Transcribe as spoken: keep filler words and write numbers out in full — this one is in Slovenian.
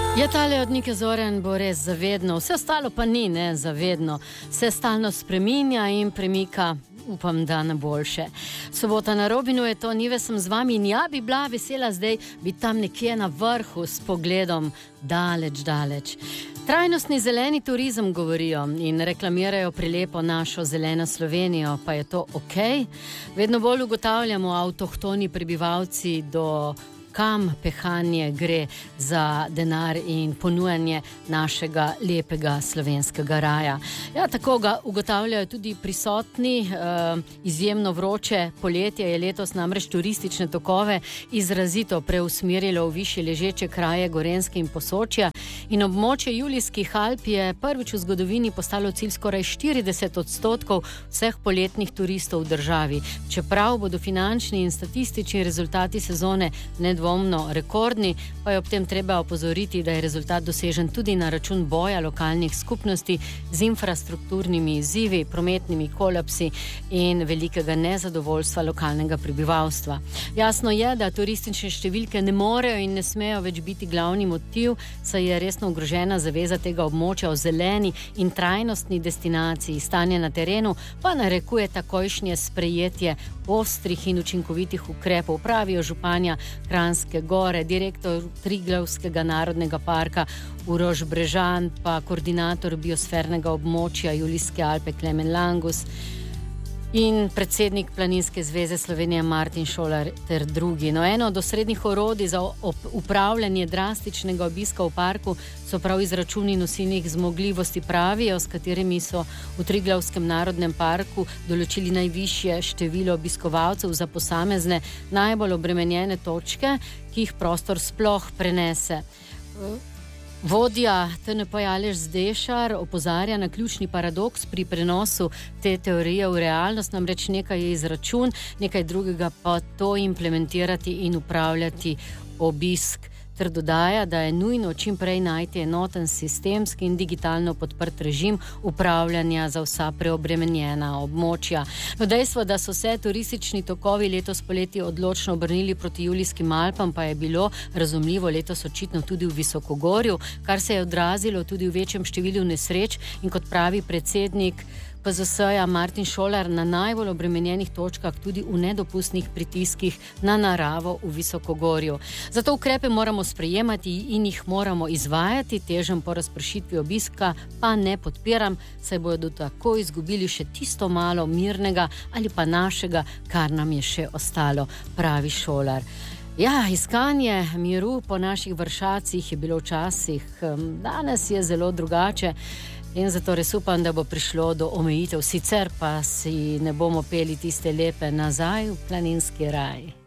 Ja, tale od Nike Zoren bo res zavedno, vse ostalo pa ni, ne, zavedno. Vse stalno spreminja in premika, upam, da na boljše. Sobota na Robinu je to, Nive sem z vami in ja bi bila vesela zdaj biti tam nekje na vrhu s pogledom daleč, daleč. Trajnostni zeleni turizem govorijo in reklamirajo prilepo našo zeleno Slovenijo, pa je to okej? Vedno bolj ugotavljamo avtohtoni prebivalci do kam pehanje gre za denar in ponujanje našega lepega slovenskega raja. Ja, tako ga ugotavljajo tudi prisotni. Uh, izjemno vroče poletje je letos namreč turistične tokove izrazito preusmerilo v višje ležeče kraje Gorenjske in Posočja in območje Julijskih Alp je prvič v zgodovini postalo cilj skoraj štirideset odstotkov vseh poletnih turistov v državi. Čeprav bodo finančni in statistični rezultati sezone nedvomno rekordni, pa je ob tem treba opozoriti, da je rezultat dosežen tudi na račun boja lokalnih skupnosti z infrastrukturnimi izzivi, prometnimi kolapsi in velikega nezadovoljstva lokalnega prebivalstva. Jasno je, da turistične številke ne morejo in ne smejo več biti glavni motiv, saj je resno ogrožena zaveza tega območja o zeleni in trajnostni destinaciji. Stanje na terenu pa narekuje takojšnje sprejetje ostrih in učinkovitih ukrepov, pravijo županja Kranjske Gore, direktor Triglavskega narodnega parka Uroš Brežan, pa koordinator biosfernega območja Julijske Alpe Klemen Langus in predsednik Planinske zveze Slovenije Martin Šolar ter drugi. No, eno od osrednjih orodij za upravljanje drastičnega obiska v parku so prav izračuni nosilnih zmogljivosti, pravijo, s katerimi so v Triglavskem narodnem parku določili najvišje število obiskovalcev za posamezne najbolj obremenjene točke, ki jih prostor sploh prenese. Vodja T N P Aleš Zdešar opozarja na ključni paradoks pri prenosu te teorije v realnost, namreč nekaj je izračun, nekaj drugega pa to implementirati in upravljati obisk. Ter dodaja, da je nujno čim prej najti enoten sistemski in digitalno podprt režim upravljanja za vsa preobremenjena območja. No, dejstvo, da so se turistični tokovi letos poleti odločno obrnili proti Julijskim Alpam, pa je bilo razumljivo letos očitno tudi v Visokogorju, kar se je odrazilo tudi v večjem številu nesreč in kot pravi predsednik P Z S-ja Martin Šolar, na najbolj obremenjenih točkah tudi v nedopustnih pritiskih na naravo v Visokogorju. Zato ukrepe moramo sprejemati in jih moramo izvajati, težem po razpršitvi obiska pa ne podpiram, saj bodo tako izgubili še tisto malo mirnega ali pa našega, kar nam je še ostalo, pravi Šolar. Ja, iskanje miru po naših vršacih je bilo včasih, danes je zelo drugače. In zato res upam, da bo prišlo do omejitev, sicer pa si ne bomo peli tiste lepe nazaj v planinski raj.